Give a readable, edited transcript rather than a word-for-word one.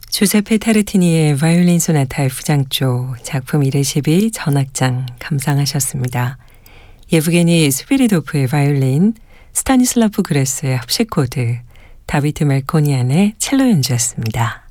주세페 타르티니의 바이올린 소나타의 후장조 작품 112 전악장 감상하셨습니다. 예브게니 스피리도프의 바이올린, 스타니슬라프 그레스의 합시코드, 다비트 멜코니안의 첼로 연주였습니다.